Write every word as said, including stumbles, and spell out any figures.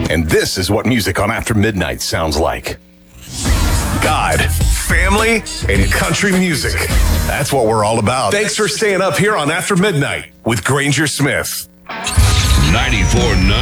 And this is what music on After Midnight sounds like. God, family, and country music. That's what we're all about. Thanks for staying up here on After Midnight with Granger Smith. ninety-four point nine